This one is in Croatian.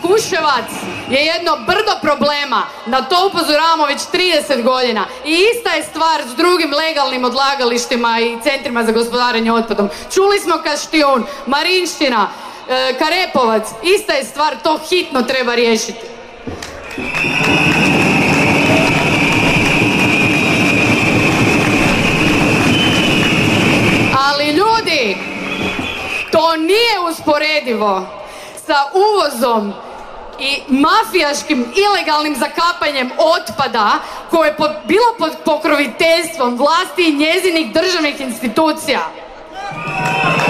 Kuševac je jedno brdo problema. Na to upozoravamo već 30 godina. I ista je stvar s drugim legalnim odlagalištima i centrima za gospodarenje otpadom. Čuli smo Kaštijun, Marinština, Karepovac. Ista je stvar, to hitno treba riješiti. Ali ljudi, to nije usporedivo sa uvozom i mafijaškim ilegalnim zakapanjem otpada koje je bilo pod pokroviteljstvom vlasti i njezinih državnih institucija.